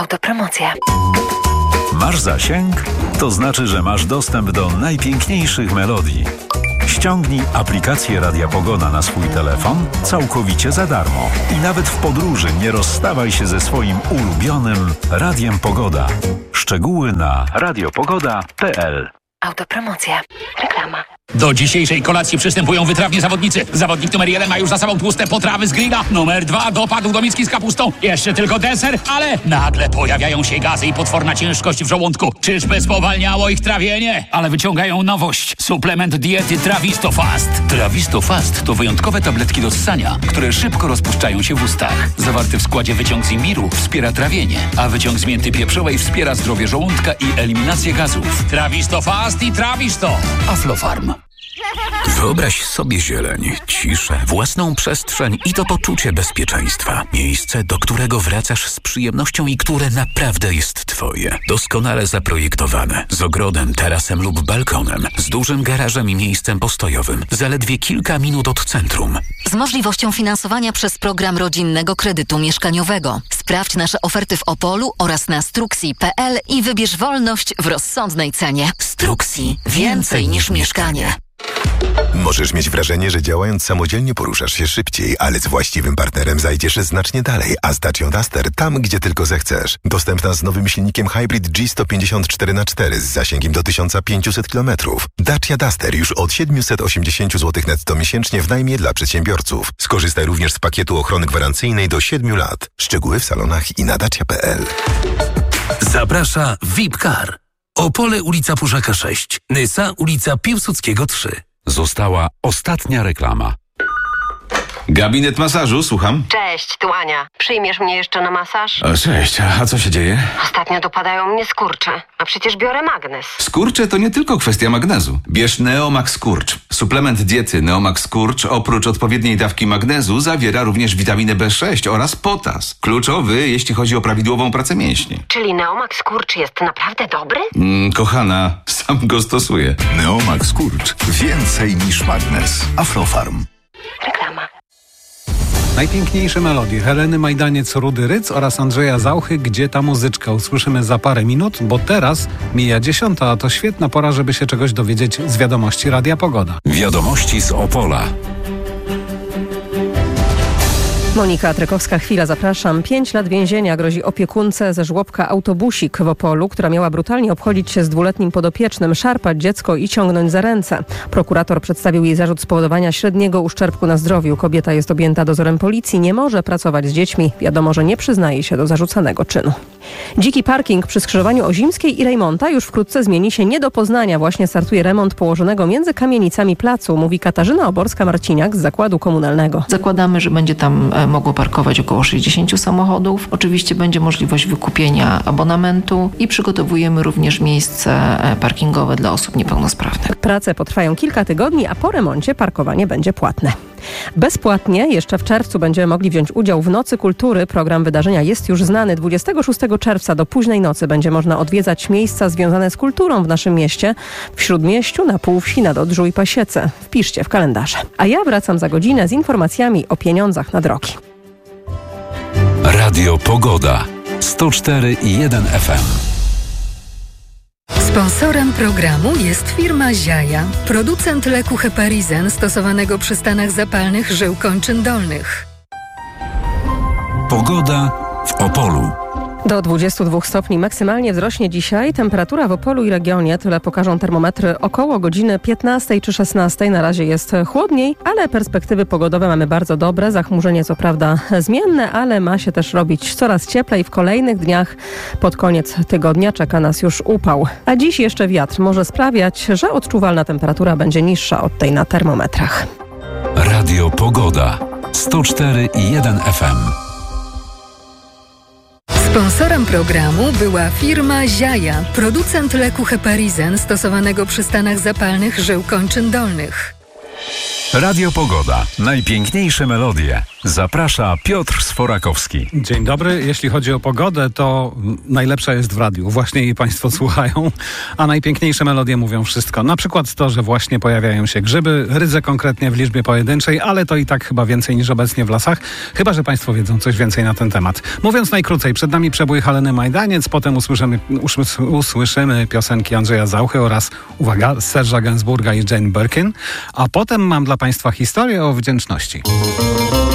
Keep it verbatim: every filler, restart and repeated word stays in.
Autopromocja. Masz zasięg? To znaczy, że masz dostęp do najpiękniejszych melodii. Ściągnij aplikację Radia Pogoda na swój telefon całkowicie za darmo. I nawet w podróży nie rozstawaj się ze swoim ulubionym Radiem Pogoda. Szczegóły na radiopogoda kropka p l. Autopromocja. Reklama. Do dzisiejszej kolacji przystępują wytrawni zawodnicy. Zawodnik numer jeden ma już za sobą tłuste potrawy z grilla. Numer dwa dopadł do miski z kapustą. Jeszcze tylko deser, ale nagle pojawiają się gazy i potworna ciężkość w żołądku. Czyżby spowalniało ich trawienie? Ale wyciągają nowość. Suplement diety Trawisto Fast. Trawisto Fast to wyjątkowe tabletki do ssania, które szybko rozpuszczają się w ustach. Zawarty w składzie wyciąg z imbiru wspiera trawienie, a wyciąg z mięty pieprzowej wspiera zdrowie żołądka i eliminację gazów. Trawisto Fast i Trawisto. Aflofarm. Wyobraź sobie zieleń, ciszę, własną przestrzeń i to poczucie bezpieczeństwa. Miejsce, do którego wracasz z przyjemnością i które naprawdę jest twoje. Doskonale zaprojektowane, z ogrodem, tarasem lub balkonem, z dużym garażem i miejscem postojowym, zaledwie kilka minut od centrum. Z możliwością finansowania przez program rodzinnego kredytu mieszkaniowego. Sprawdź nasze oferty w Opolu oraz na struxi kropka p l i wybierz wolność w rozsądnej cenie. Struxi. Więcej niż mieszkanie. Możesz mieć wrażenie, że działając samodzielnie poruszasz się szybciej, ale z właściwym partnerem zajdziesz znacznie dalej, a z Dacia Duster tam, gdzie tylko zechcesz. Dostępna z nowym silnikiem Hybrid G sto pięćdziesiąt cztery na cztery z zasięgiem do tysiąc pięćset kilometrów. Dacia Duster już od siedemset osiemdziesiąt złotych netto miesięcznie w najmie dla przedsiębiorców. Skorzystaj również z pakietu ochrony gwarancyjnej do siedmiu lat. Szczegóły w salonach i na dacia kropka p l. Zaprasza V I P Car. Opole ulica Puszaka sześć, Nysa ulica Piłsudskiego trzy. Została ostatnia reklama. Gabinet masażu, słucham. Cześć, tu Ania. Przyjmiesz mnie jeszcze na masaż? O, cześć, a co się dzieje? Ostatnio dopadają mnie skurcze, a przecież biorę magnes. Skurcze to nie tylko kwestia magnezu. Bierz Neomax Skurcz. Suplement diety Neomax Skurcz oprócz odpowiedniej dawki magnezu zawiera również witaminę B sześć oraz potas. Kluczowy, jeśli chodzi o prawidłową pracę mięśni. Czyli Neomax Skurcz jest naprawdę dobry? Mm, kochana, sam go stosuję. Neomax Skurcz. Więcej niż magnes. Aflofarm. Reklama. Najpiękniejsze melodie Heleny Majdaniec-Rudy Ryc oraz Andrzeja Zauchy. Gdzie ta muzyczka? Usłyszymy za parę minut, bo teraz mija dziesiąta, a to świetna pora, żeby się czegoś dowiedzieć z wiadomości Radia Pogoda. Wiadomości z Opola. Monika Trykowska-Chwila, zapraszam. Pięć lat więzienia grozi opiekunce ze żłobka Autobusik w Opolu, która miała brutalnie obchodzić się z dwuletnim podopiecznym, szarpać dziecko i ciągnąć za ręce. Prokurator przedstawił jej zarzut spowodowania średniego uszczerbku na zdrowiu. Kobieta jest objęta dozorem policji, nie może pracować z dziećmi. Wiadomo, że nie przyznaje się do zarzucanego czynu. Dziki parking przy skrzyżowaniu Ozimskiej i Rejmonta już wkrótce zmieni się nie do poznania. Właśnie startuje remont położonego między kamienicami placu, mówi Katarzyna Oborska-Marciniak z Zakładu Komunalnego. Zakładamy, że będzie tam mogło parkować około sześćdziesiąt samochodów. Oczywiście będzie możliwość wykupienia abonamentu i przygotowujemy również miejsce parkingowe dla osób niepełnosprawnych. Prace potrwają kilka tygodni, a po remoncie parkowanie będzie płatne. Bezpłatnie jeszcze w czerwcu będziemy mogli wziąć udział w Nocy Kultury. Program wydarzenia jest już znany. dwudziestego szóstego czerwca do późnej nocy będzie można odwiedzać miejsca związane z kulturą w naszym mieście. W Śródmieściu, na Półwsi, nad Odrzu i Pasiece. Wpiszcie w kalendarze. A ja wracam za godzinę z informacjami o pieniądzach na drogi. Radio Pogoda. sto cztery i jeden F M. Sponsorem programu jest firma Ziaja, producent leku Heparizen stosowanego przy stanach zapalnych żył kończyn dolnych. Pogoda w Opolu. Do dwudziestu dwóch stopni maksymalnie wzrośnie dzisiaj. Temperatura w Opolu i regionie, tyle pokażą termometry, około godziny piętnastej czy szesnastej. Na razie jest chłodniej, ale perspektywy pogodowe mamy bardzo dobre. Zachmurzenie co prawda zmienne, ale ma się też robić coraz cieplej. W kolejnych dniach pod koniec tygodnia czeka nas już upał. A dziś jeszcze wiatr może sprawiać, że odczuwalna temperatura będzie niższa od tej na termometrach. Radio Pogoda. sto cztery i jeden F M. Sponsorem programu była firma Ziaja, producent leku Heparizen stosowanego przy stanach zapalnych żył kończyn dolnych. Radio Pogoda. Najpiękniejsze melodie. Zaprasza Piotr Sforakowski. Dzień dobry. Jeśli chodzi o pogodę, to najlepsza jest w radiu. Właśnie jej Państwo słuchają, a najpiękniejsze melodie mówią wszystko. Na przykład to, że właśnie pojawiają się grzyby, rydze konkretnie w liczbie pojedynczej, ale to i tak chyba więcej niż obecnie w lasach, chyba że Państwo wiedzą coś więcej na ten temat. Mówiąc najkrócej, przed nami przebój Heleny Majdaniec, potem usłyszymy, usłyszymy piosenki Andrzeja Zauchy oraz, uwaga, Serge'a Gainsbourga i Jane Birkin, a potem mam dla Państwa historię o wdzięczności.